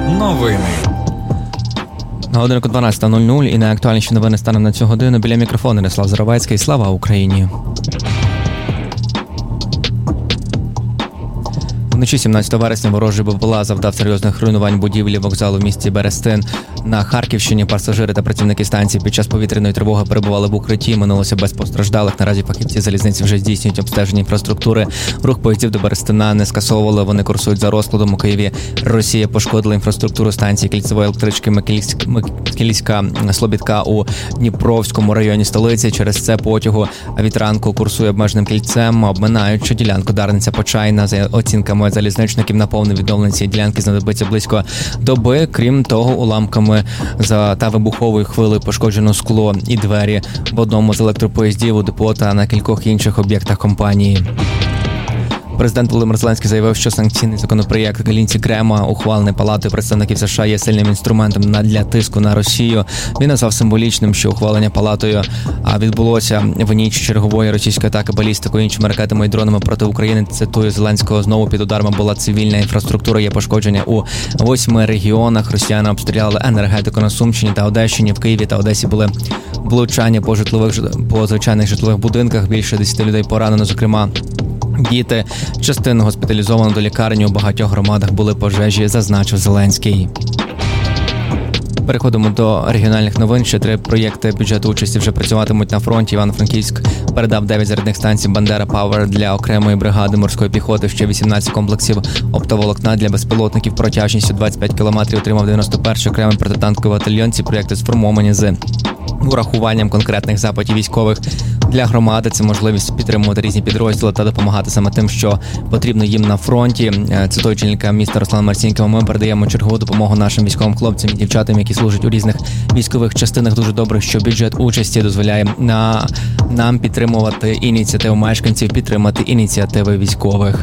Новини. На годинку 12:00 і найактуальніші новини станом на цю годину. Біля мікрофону Ярослав Заровецький. Слава Україні! Вночі 17 вересня ворожий БПЛА завдав серйозних руйнувань будівлі вокзалу в місті Берестин. На Харківщині пасажири та працівники станції під час повітряної тривоги перебували в укритті. Минулося без постраждалих. Наразі фахівці залізниці вже здійснюють обстеження інфраструктури. Рух поїздів до Берестина не скасовували. Вони курсують за розкладом. У Києві Росія пошкодила інфраструктуру станції кільцевої електрички Микільська-Слобідка у Дніпровському районі столиці. Через це потягу від ранку курсує обмеженим кільцем, обминаючи ділянку Дарниця-Почайна. За оцінками залізничників, на повне відновлення цієї ділянки знадобиться близько доби. Крім того, уламками та вибуховою хвилею пошкоджено скло і двері в одному з електропоїздів у депо та на кількох інших об'єктах компанії. Президент Володимир Зеленський заявив, що санкційний законопроєкт Лінсі Грема, ухвалений Палатою представників США, є сильним інструментом для тиску на Росію. Він назвав символічним, що ухвалення Палатою відбулося в ніч чергової російської атаки балістикою, іншими ракетами і дронами проти України. Цитую Зеленського: знову під ударами була цивільна інфраструктура, є пошкодження у 8 регіонах. Росіяни обстріляли енергетику на Сумщині та Одещині. В Києві та Одесі були влучання по звичайних житлових будинках. Більше 10 людей поранено, зокрема діти. Частину госпіталізовано до лікарні. У багатьох громадах були пожежі, зазначив Зеленський. Переходимо до регіональних новин. Ще 3 проєкти бюджету участі вже працюватимуть на фронті. Івано-Франківськ передав 9 зарядних станцій «Бандера Пауер» для окремої бригади морської піхоти. Ще 18 комплексів оптоволокна для безпілотників протяжністю 25 км отримав 91-й окремий протитанковий батальйон. Ці проєкти сформовані з урахуванням конкретних запитів військових. Для громади це можливість підтримувати різні підрозділи та допомагати саме тим, що потрібно їм на фронті. Цитуючи очільника міста Руслана Марцінкова: ми передаємо чергову допомогу нашим військовим хлопцям і дівчатам, які служать у різних військових частинах. Дуже добре, що бюджет участі дозволяє нам підтримувати ініціативу мешканців, підтримати ініціативи військових.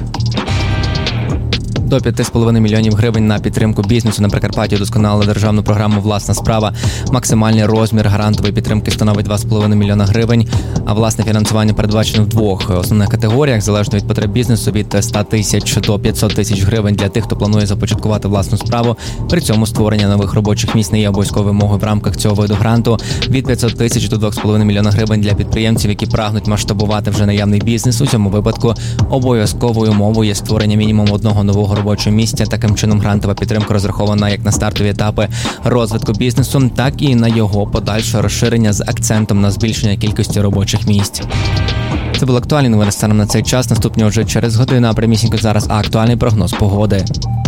До 5,5 мільйонів гривень на підтримку бізнесу на Прикарпатті удосконалили державну програму «Власна справа». Максимальний розмір грантової підтримки становить 2,5 мільйона гривень, а власне фінансування передбачено в 2 основних категоріях, залежно від потреб бізнесу, від 100 тисяч до 500 тисяч гривень для тих, хто планує започаткувати власну справу. При цьому створення нових робочих місць не є обов'язковою вимогою в рамках цього виду гранту. Від 500 тисяч до 2,5 мільйона гривень для підприємців, які прагнуть масштабувати вже наявний бізнес. У цьому випадку обов'язковою умовою є створення мінімум одного нового робочого місця. Таким чином, грантова підтримка розрахована як на стартові етапи розвитку бізнесу, так і на його подальше розширення з акцентом на збільшення кількості робочих місць. Це були актуальні новини станом на цей час. Наступні вже через годину, а прямісінько зараз актуальний прогноз погоди.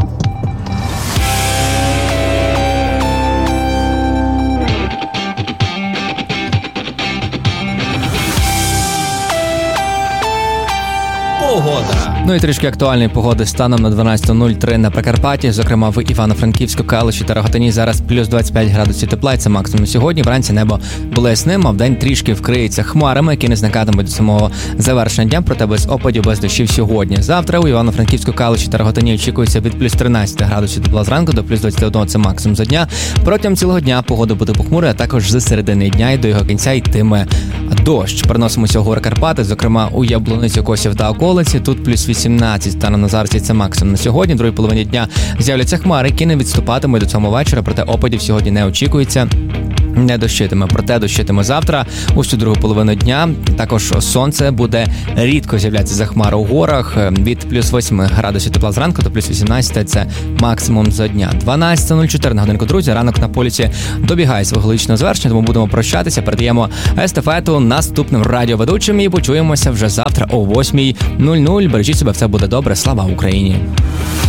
Погода. Ну і трішки актуальної погоди станом на 12:03 на Прикарпатті, зокрема в Івано-Франківську, Калуші та Рогатині. Зараз плюс 25 градусів тепла, і це максимум сьогодні. Вранці небо було ясним, а вдень трішки вкриється хмарами, які не зникатимуть до самого завершення дня, проте без опадів, без дощів сьогодні. Завтра у Івано-Франківську, Калуші та Рогатині очікується від плюс 13 градусів тепла зранку до плюс 21, це максимум за дня. Протягом цілого дня погода буде похмурою, а також з середини дня і до його кінця йтиме дощ. Переносимося у гори Карпати, зокрема у Яблуницю, Косів та околиці. Тут плюс 18 станом на зараз, і це максимум на сьогодні. В другій половині дня з'являться хмари, які не відступатимуть до цього вечора, проте опадів сьогодні не очікується. Не дощитиме, проте дощитиме завтра, усю другу половину дня. Також сонце буде рідко з'являтися за хмари у горах. Від плюс 8 градусів тепла зранку до плюс 18 – це максимум за дня. 12:04 на годинку, друзі. Ранок на полюсі добігає свого логічного завершення, тому будемо прощатися. Передаємо естафету наступним радіоведучим і почуємося вже завтра о 8:00. Бережіть себе, все буде добре. Слава Україні!